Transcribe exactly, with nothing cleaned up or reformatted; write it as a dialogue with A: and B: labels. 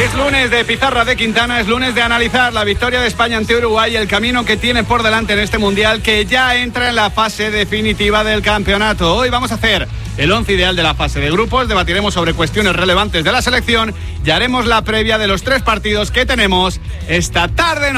A: Es lunes de Pizarra de Quintana, es lunes de analizar la victoria de España ante Uruguay y el camino que tiene por delante en este Mundial, que ya entra en la fase definitiva del campeonato. Hoy vamos a hacer el once ideal de la fase de grupos, debatiremos sobre cuestiones relevantes de la selección y haremos la previa de los tres partidos que tenemos esta tarde.